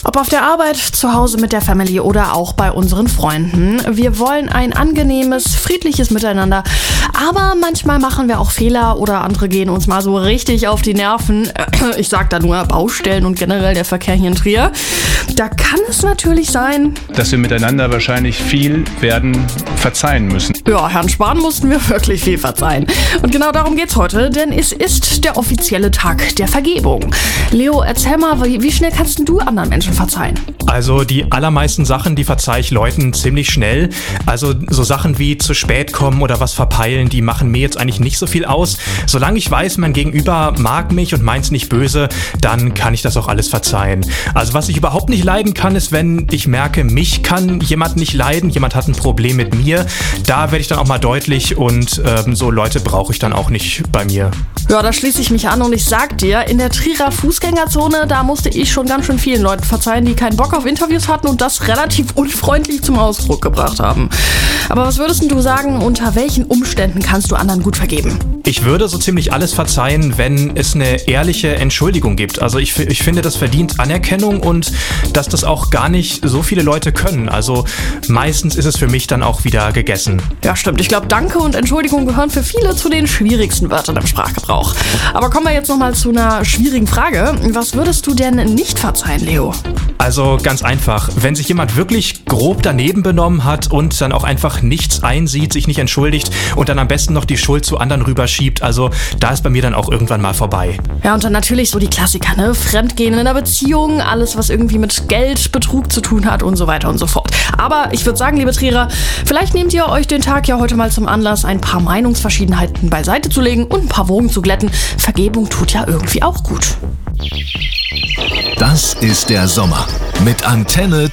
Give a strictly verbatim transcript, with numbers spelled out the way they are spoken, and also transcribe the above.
Ob auf der Arbeit, zu Hause mit der Family oder auch bei unseren Freunden. Wir wollen ein angenehmes, friedliches Miteinander. Aber manchmal machen wir auch Fehler oder andere gehen uns mal so richtig auf die Nerven. Ich sag da nur Baustellen und generell der Verkehr hier in Trier. Da kann es natürlich sein, dass wir miteinander wahrscheinlich viel werden verzeihen müssen. Ja, Herrn Spahn mussten wir wirklich viel verzeihen. Und genau darum geht's heute, denn es ist der offizielle Tag der Vergebung. Leo, erzähl mal, wie, wie schnell kannst du anderen Menschen verzeihen? Also die allermeisten Sachen, die verzeihe ich Leuten ziemlich schnell. Also so Sachen wie zu spät kommen oder was verpeilen, die machen mir jetzt eigentlich nicht so viel aus. Solange ich weiß, mein Gegenüber mag mich und meint's nicht böse, dann kann ich das auch alles verzeihen. Also was ich überhaupt nicht leiden kann, ist, wenn ich merke, mich kann jemand nicht leiden, jemand hat ein Problem mit mir. Da werde ich dann auch mal deutlich und ähm, so Leute brauche ich dann auch nicht bei mir. Ja, da schließe ich mich an und ich sag dir, in der Trierer Fußgängerzone, da musste ich schon ganz schön vielen Leuten verzeihen, die keinen Bock auf Interviews hatten und das relativ unfreundlich zum Ausdruck gebracht haben. Aber was würdest denn du sagen, unter welchen Umständen kannst du anderen gut vergeben? Ich würde so ziemlich alles verzeihen, wenn es eine ehrliche Entschuldigung gibt. Also ich, ich finde, das verdient Anerkennung und dass das auch gar nicht so viele Leute können. Also meistens ist es für mich dann auch wieder gegessen. Ja, stimmt. Ich glaube, Danke und Entschuldigung gehören für viele zu den schwierigsten Wörtern im Sprachgebrauch. Aber kommen wir jetzt nochmal zu einer schwierigen Frage. Was würdest du denn nicht verzeihen, Leo? Also ganz einfach, wenn sich jemand wirklich grob daneben benommen hat und dann auch einfach nichts einsieht, sich nicht entschuldigt und dann am besten noch die Schuld zu anderen rüberschiebt, also da ist bei mir dann auch irgendwann mal vorbei. Ja, und dann natürlich so die Klassiker, ne? Fremdgehen in einer Beziehung, alles, was irgendwie mit Geld, Betrug zu tun hat und so weiter und so fort. Aber ich würde sagen, liebe Trierer, vielleicht nehmt ihr euch den Tag ja heute mal zum Anlass, ein paar Meinungsverschiedenheiten beiseite zu legen und ein paar Wogen zu glätten. Vergebung tut ja irgendwie auch gut. Das ist der Sommer mit Antenne